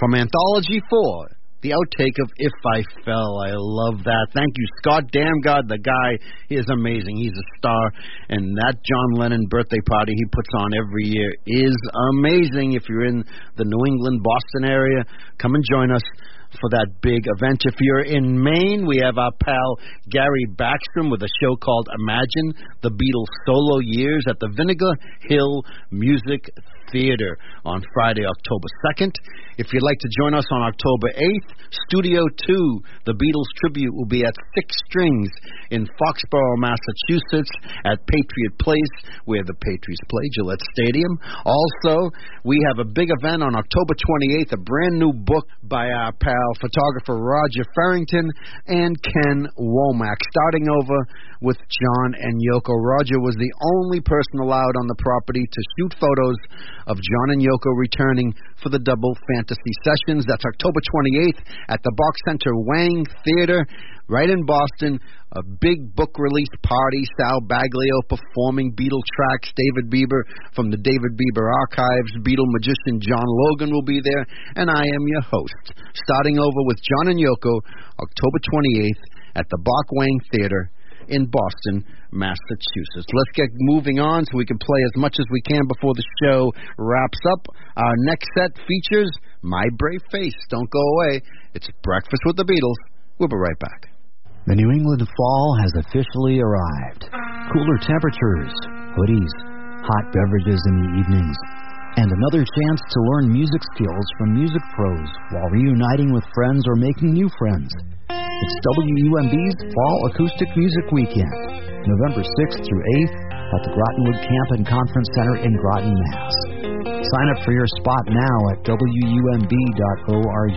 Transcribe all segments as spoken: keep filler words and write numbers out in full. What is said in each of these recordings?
from Anthology four, the outtake of If I Fell. I love that. Thank you, Scott Damgard. The guy is amazing. He's a star. And that John Lennon birthday party he puts on every year is amazing. If you're in the New England, Boston area, come and join us for that big event. If you're in Maine, we have our pal Gary Backstrom with a show called Imagine the Beatles Solo Years at the Vinegar Hill Music Theater on Friday, October second. If you'd like to join us on October eighth, Studio two, the Beatles tribute, will be at Six Strings in Foxborough, Massachusetts at Patriot Place, where the Patriots play, Gillette Stadium. Also, we have a big event on October twenty-eighth, a brand new book by our pal photographer Roger Farrington and Ken Womack, starting over with John and Yoko. Roger was the only person allowed on the property to shoot photos of John and Yoko returning for the double fantasy sessions. That's October twenty-eighth at the Box Center Wang Theater, right in Boston. A big book release party. Sal Baglio performing Beatle tracks. David Bieber from the David Bieber Archives. Beatle magician John Logan will be there. And I am your host. Starting over with John and Yoko, October twenty-eighth at the Bach Wang Theater in Boston, Massachusetts. Let's get moving on so we can play as much as we can before the show wraps up. Our next set features My Brave Face. Don't go away. It's Breakfast with the Beatles. We'll be right back. The New England fall has officially arrived. Cooler temperatures, hoodies, hot beverages in the evenings, and another chance to learn music skills from music pros while reuniting with friends or making new friends. It's W U M B's Fall Acoustic Music Weekend, November sixth through eighth at the Grottenwood Camp and Conference Center in Groton, Mass. Sign up for your spot now at W U M B dot org.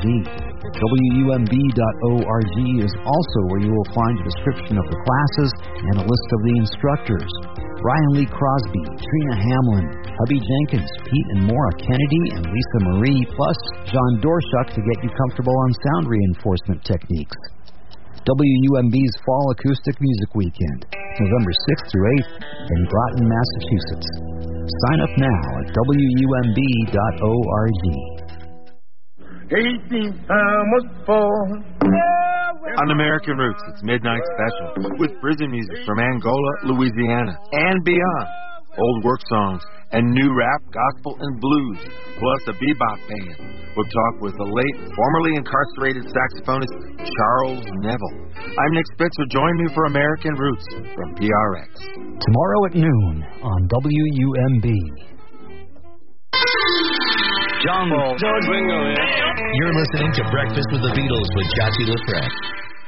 W U M B dot org is also where you will find a description of the classes and a list of the instructors. Brian Lee Crosby, Trina Hamlin, Hubby Jenkins, Pete and Maura Kennedy, and Lisa Marie, plus John Dorshuk to get you comfortable on sound reinforcement techniques. W U M B's Fall Acoustic Music Weekend, November sixth through eighth in Groton, Massachusetts. Sign up now at W U M B dot org. eighteenth time was born. On American Roots, it's Midnight Special with prison music from Angola, Louisiana, and beyond. Old work songs and new rap, gospel, and blues, plus a bebop band. We'll talk with the late, formerly incarcerated saxophonist Charles Neville. I'm Nick Spitzer. Join me for American Roots from P R X. Tomorrow at noon on W U M B. John Paul. George Ringo here. You're listening to Breakfast with the Beatles with Chachi LaFresh.